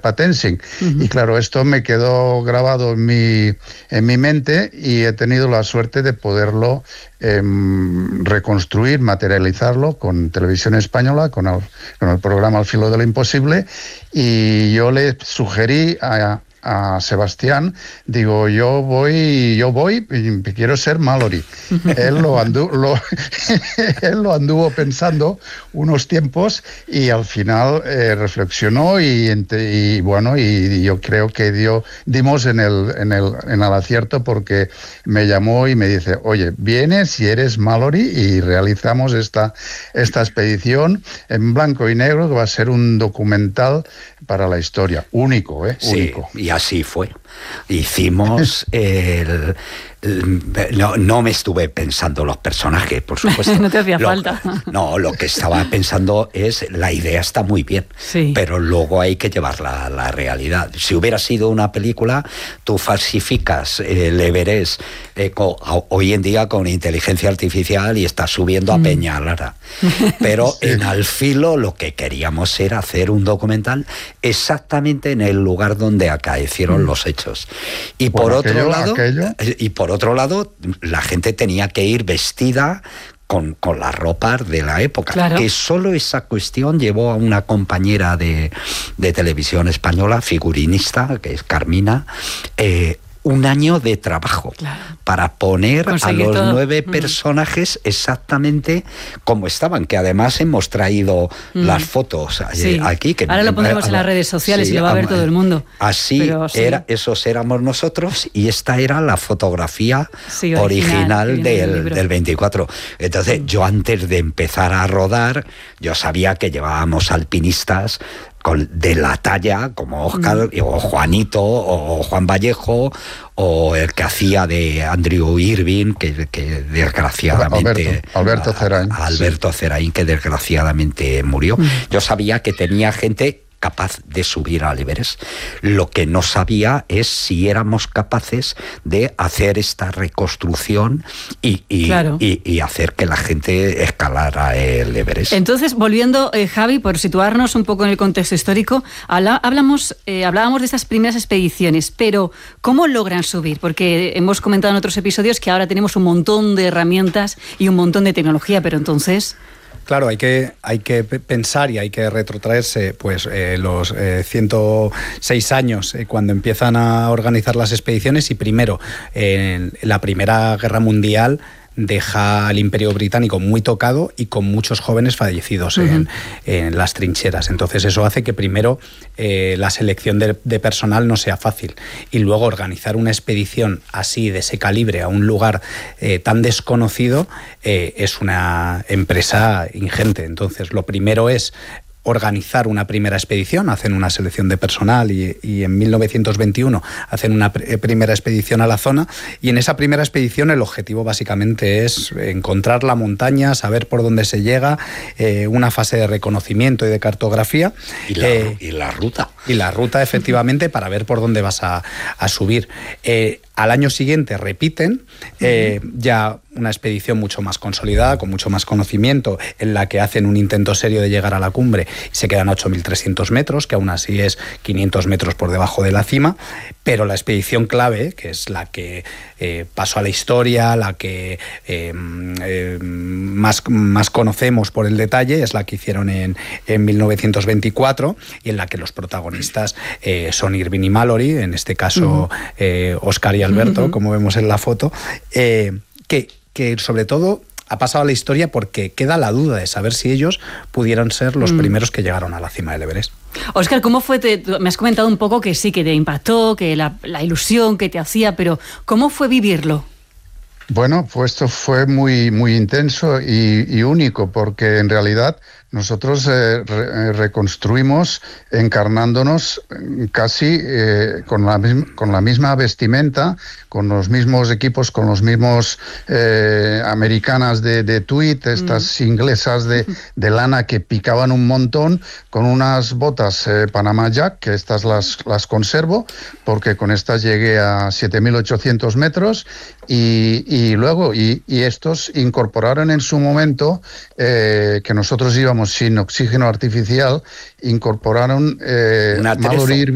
Tenzing. Y claro, esto me quedó grabado en mi mente y he tenido la suerte de poderlo reconstruir, materializarlo con Televisión Española, con el programa Al filo de lo imposible, y yo le sugerí a Sebastián, digo, yo voy, quiero ser Mallory. Él lo anduvo pensando unos tiempos y al final reflexionó y yo creo que dimos en el acierto, porque me llamó y me dice, oye, vienes y eres Mallory y realizamos esta expedición en blanco y negro, que va a ser un documental para la historia, único, sí, único. Y así fue. Hicimos no me estuve pensando los personajes, por supuesto. No te hacía falta. No, lo que estaba pensando es, la idea está muy bien, sí, pero luego hay que llevarla a la realidad. Si hubiera sido una película, tú falsificas el Everest hoy en día con inteligencia artificial y estás subiendo a Peña Lara. Pero sí, en Al filo lo que queríamos era hacer un documental exactamente en el lugar donde acaecieron los hechos. Y por otro lado, la gente tenía que ir vestida con las ropas de la época. Claro. Que solo esa cuestión llevó a una compañera de Televisión Española, figurinista, que es Carmina, un año de trabajo, claro, para poner a los 9 personajes exactamente como estaban, que además hemos traído las fotos aquí. Que ahora lo ponemos en las redes sociales, sí, y lo va a ver todo el mundo. Así esos éramos nosotros, y esta era la fotografía original del 24. Entonces, yo antes de empezar a rodar, yo sabía que llevábamos alpinistas de la talla, como Óscar, o Juanito, o Juan Vallejo, o el que hacía de Andrew Irving, que desgraciadamente... Alberto Zerain. Alberto Zerain, que desgraciadamente murió. Yo sabía que tenía gente capaz de subir al Everest. Lo que no sabía es si éramos capaces de hacer esta reconstrucción y hacer que la gente escalara el Everest. Entonces, volviendo, Javi, por situarnos un poco en el contexto histórico, hablábamos de estas primeras expediciones, pero ¿cómo logran subir? Porque hemos comentado en otros episodios que ahora tenemos un montón de herramientas y un montón de tecnología, pero entonces... Claro, hay que pensar y hay que retrotraerse los 106 años cuando empiezan a organizar las expediciones, y primero, en la Primera Guerra Mundial deja al Imperio Británico muy tocado y con muchos jóvenes fallecidos en las trincheras. Entonces eso hace que primero la selección de personal no sea fácil, y luego organizar una expedición así, de ese calibre, a un lugar tan desconocido, es una empresa ingente. Entonces lo primero es organizar una primera expedición, hacen una selección de personal y en 1921 hacen una primera expedición a la zona, y en esa primera expedición el objetivo básicamente es encontrar la montaña, saber por dónde se llega, una fase de reconocimiento y de cartografía. Y la ruta. Y la ruta, efectivamente, para ver por dónde vas a subir. Al año siguiente repiten, ya una expedición mucho más consolidada, con mucho más conocimiento, en la que hacen un intento serio de llegar a la cumbre y se quedan a 8.300 metros, que aún así es 500 metros por debajo de la cima, pero la expedición clave, que es la que pasó a la historia, la que más conocemos por el detalle, es la que hicieron en 1924, y en la que los protagonistas son Irving y Mallory, en este caso Óscar y Alberto, como vemos en la foto, que sobre todo ha pasado a la historia porque queda la duda de saber si ellos pudieran ser los primeros que llegaron a la cima del Everest. Óscar, ¿cómo fue? Me has comentado un poco que sí, que te impactó, que la ilusión que te hacía, pero ¿cómo fue vivirlo? Bueno, pues esto fue muy, muy intenso y único, porque en realidad nosotros reconstruimos encarnándonos casi con la misma vestimenta, con los mismos equipos, con los mismos americanas de tweed, estas inglesas de lana que picaban un montón, con unas botas Panama Jack, que estas las conservo, porque con estas llegué a 7.800 metros, y luego estos incorporaron en su momento, que nosotros íbamos sin oxígeno artificial, incorporaron Mallory